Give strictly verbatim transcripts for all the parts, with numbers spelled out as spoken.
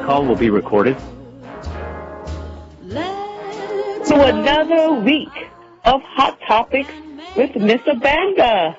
call will be recorded. To another week of Hot Topics with Mister Banga.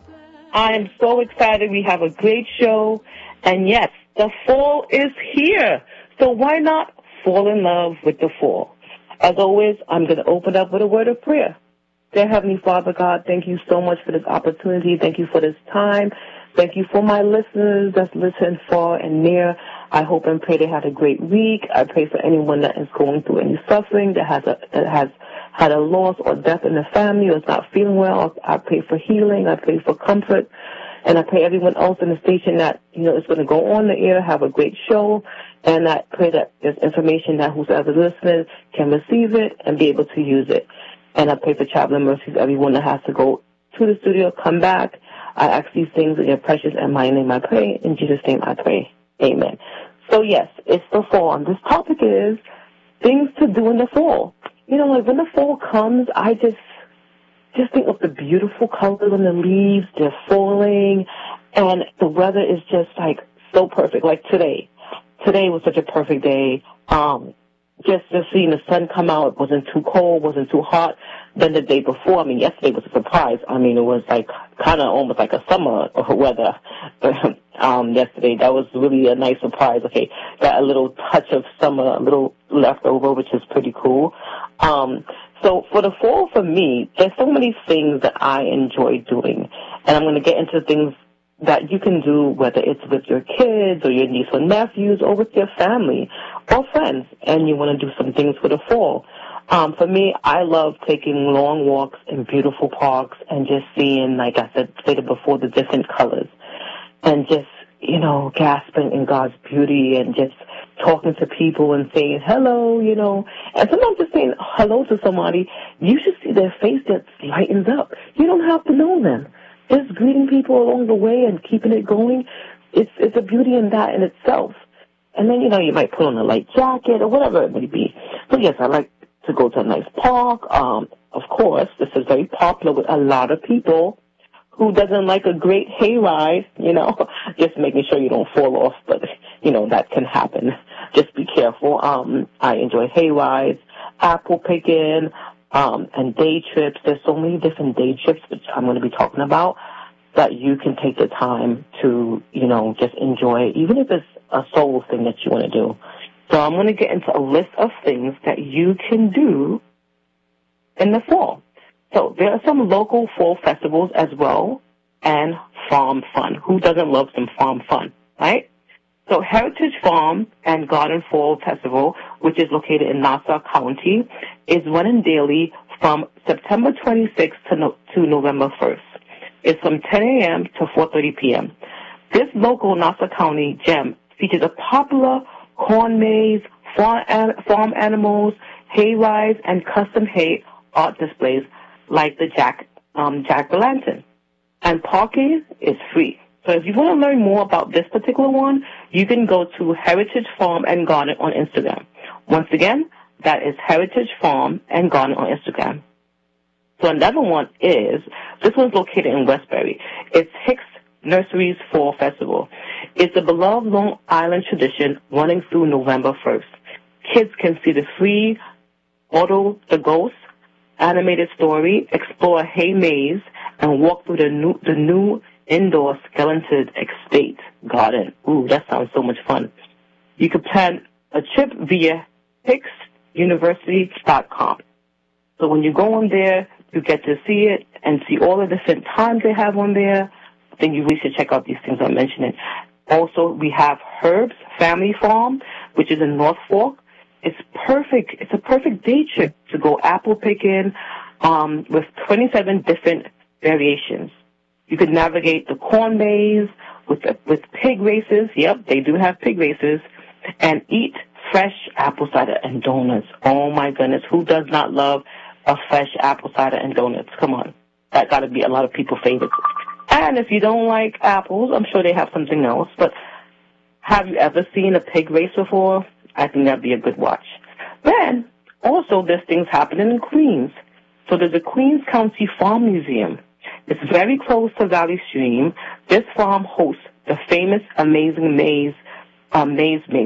I am so excited. We have a great show. And yes, the fall is here. So why not fall in love with the fall? As always, I'm going to open up with a word of prayer. Dear Heavenly Father God, thank you so much for this opportunity. Thank you for this time. Thank you for my listeners that's listening far and near. I hope and pray they had a great week. I pray for anyone that is going through any suffering, that has a, that has had a loss or death in the family or is not feeling well. I pray for healing. I pray for comfort. And I pray everyone else in the station that, you know, is going to go on the air, have a great show. And I pray that there's information that whoever's listening can receive it and be able to use it. And I pray for traveling mercies, everyone that has to go to the studio, come back. I ask these things in your precious and mighty name I pray. In Jesus' name I pray. Amen. So, yes, it's the fall. And this topic is things to do in the fall. You know, like when the fall comes, I just just think of the beautiful colors on the leaves. They're falling. And the weather is just, like, so perfect. Like today. Today was such a perfect day. Um, just, just seeing the sun come out. It wasn't too cold, wasn't too hot. Then the day before, I mean, yesterday was a surprise. I mean, it was like kind of almost like a summer weather um, yesterday. That was really a nice surprise. Okay, got a little touch of summer, a little leftover, which is pretty cool. Um, so for the fall, for me, there's so many things that I enjoy doing. And I'm going to get into things that you can do, whether it's with your kids or your niece or nephews or with your family or friends, and you want to do some things for the fall. Um, for me, I love taking long walks in beautiful parks and just seeing, like I said, stated before, the different colors and just, you know, gasping in God's beauty and just talking to people and saying hello, you know. And sometimes just saying hello to somebody, you should see their face that lightens up. You don't have to know them. Just greeting people along the way and keeping it going, it's it's a beauty in that in itself. And then, you know, you might put on a light jacket or whatever it may be. So, yes, I like to go to a nice park. Um, of course, this is very popular with a lot of people. Who doesn't like a great hayride, you know, just making sure you don't fall off, but, you know, that can happen. Just be careful. Um, I enjoy hayrides, apple picking, um, and day trips. There's so many different day trips, which I'm going to be talking about, that you can take the time to, you know, just enjoy, even if it's a solo thing that you want to do. So I'm going to get into a list of things that you can do in the fall. So there are some local fall festivals as well, and farm fun. Who doesn't love some farm fun, right? So Heritage Farm and Garden Fall Festival, which is located in Nassau County, is running daily from September twenty-sixth to, no, to November first. It's from ten a.m. to four thirty p.m. This local Nassau County gem features a popular corn maze, farm, farm animals, hay rides, and custom hay art displays like the Jack um, Jack-o'-lantern. And parking is free. So if you want to learn more about this particular one, you can go to Heritage Farm and Garden on Instagram. Once again, that is Heritage Farm and Garden on Instagram. So another one is, this one's located in Westbury. It's Hicks Nurseries Fall Festival. It's a beloved Long Island tradition running through November first. Kids can see the free Otto the Ghost animated story, explore a hay maze, and walk through the new, the new indoor skeleton estate garden. Ooh, that sounds so much fun. You can plan a trip via hicks university dot com. So when you go on there, you get to see it and see all the different times they have on there. Then you really should check out these things I'm mentioning. Also, we have Herb's Family Farm, which is in North Fork. It's perfect. It's a perfect day trip to go apple picking um, with twenty-seven different variations. You could navigate the corn maze with the, with pig races. Yep, they do have pig races. And eat fresh apple cider and donuts. Oh, my goodness. Who does not love a fresh apple cider and donuts? Come on. That got to be a lot of people's favorites. And if you don't like apples, I'm sure they have something else. But have you ever seen a pig race before? I think that'd be a good watch. Then, also, there's things happening in Queens. So there's a Queens County Farm Museum. It's very close to Valley Stream. This farm hosts the famous Amazing Maze, uh, Maze Maze,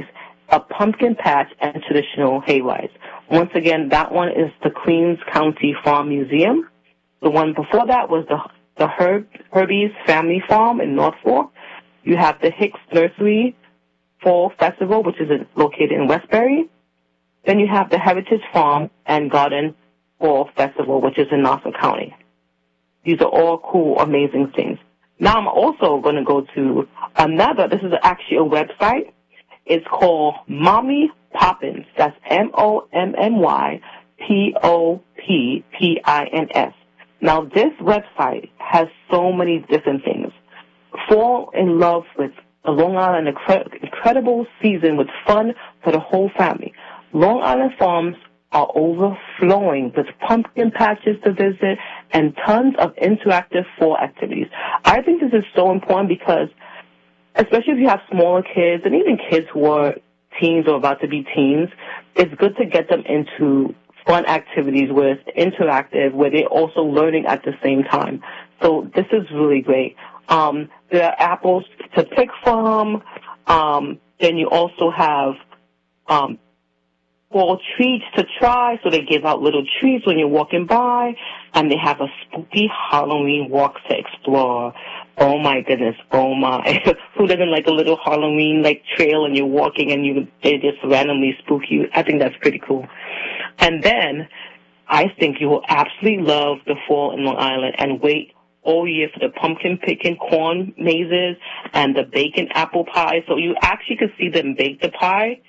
a pumpkin patch, and traditional hay rides. Once again, that one is the Queens County Farm Museum. The one before that was the the Herb, Herbie's Family Farm in North Fork. You have the Hicks Nursery Fall Festival, which is in, located in Westbury. Then you have the Heritage Farm and Garden Fall Festival, which is in Nassau County. These are all cool, amazing things. Now I'm also going to go to another, this is actually a website. It's called Mommy Poppins. That's M O M M Y P O P P I N S. Now, this website has so many different things. Fall in love with a Long Island incre- incredible season with fun for the whole family. Long Island farms are overflowing with pumpkin patches to visit and tons of interactive fall activities. I think this is so important because, especially if you have smaller kids and even kids who are teens or about to be teens, it's good to get them into fun activities where it's interactive, where they're also learning at the same time. So this is really great. Um, there are apples to pick from. Um, then you also have um, fall treats to try. So they give out little treats when you're walking by. And they have a spooky Halloween walk to explore. Oh, my goodness. Oh, my. Who doesn't like a little Halloween, like, trail and you're walking and you they just randomly spook you? I think that's pretty cool. And then I think you will absolutely love the fall in Long Island and wait all year for the pumpkin picking corn mazes and the bacon apple pie. So you actually can see them bake the pie,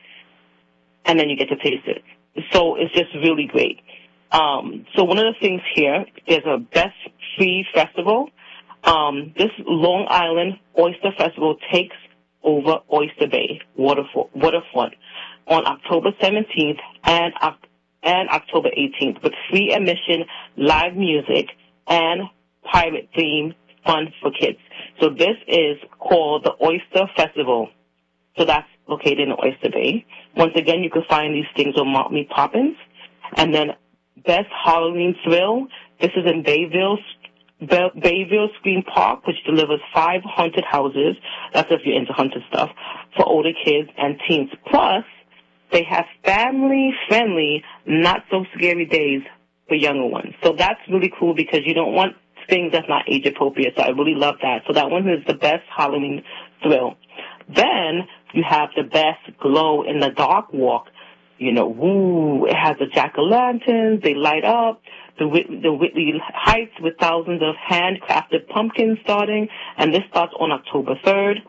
and then you get to taste it. So it's just really great. Um, so one of the things here is a Best Free Festival. Um, this Long Island Oyster Festival takes over Oyster Bay waterfront, waterfront on October seventeenth and October and October eighteenth with free admission, live music, and pirate-themed fun for kids. So this is called the Oyster Festival. So that's located in Oyster Bay. Once again, you can find these things on Mommy Poppins. And then Best Halloween Thrill. This is in Bayville, Bayville Screen Park, which delivers five haunted houses. That's if you're into haunted stuff for older kids and teens. Plus, they have family-friendly, not-so-scary days for younger ones. So that's really cool because you don't want things that's not age-appropriate. So I really love that. So that one is the Best Halloween Thrill. Then you have the Best Glow in the Dark Walk. You know, woo, it has the jack-o'-lanterns. They light up. The, Whit- the Whitley Heights with thousands of handcrafted pumpkins starting. And this starts on October third.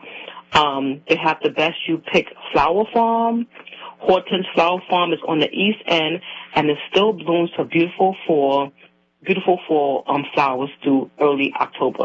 Um, they have the Best You Pick Flower Farm. Horton's Flower Farm is on the east end, and it still blooms for beautiful fall, beautiful fall um, flowers through early October.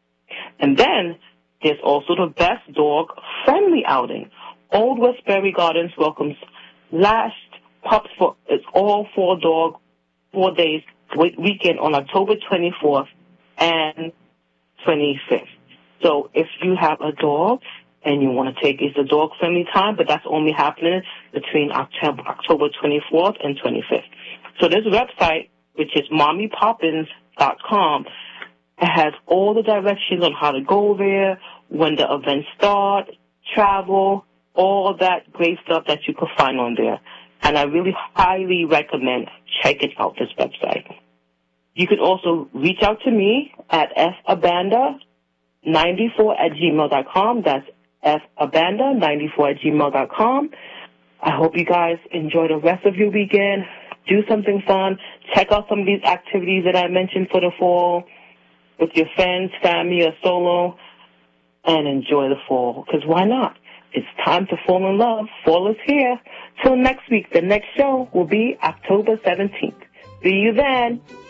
And then there's also the Best Dog Friendly Outing. Old Westbury Gardens welcomes last pups for it's all four dog four days weekend on October twenty-fourth and twenty-fifth. So if you have a dog and you want to take it's a dog-friendly time, but that's only happening between October, October twenty-fourth and twenty-fifth. So this website, which is mommy poppins dot com, it has all the directions on how to go there, when the events start, travel, all that great stuff that you can find on there. And I really highly recommend checking out this website. You can also reach out to me at f abanda ninety-four at gmail dot com. That's f abanda ninety-four at gmail dot com. I hope you guys enjoy the rest of your weekend. Do something fun. Check out some of these activities that I mentioned for the fall with your friends, family, or solo, and enjoy the fall, because why not? It's time to fall in love. Fall is here. Till next week, the next show will be October seventeenth. See you then.